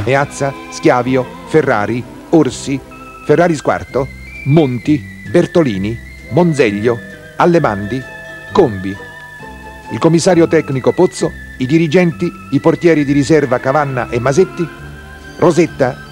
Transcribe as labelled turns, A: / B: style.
A: Meazza, Schiavio, Ferrari, Orsi, Ferrari Squarto, Monti, Bertolini, Monzeglio, Allemandi, Combi, il commissario tecnico Pozzo, i dirigenti, i portieri di riserva Cavanna e Masetti, Rosetta,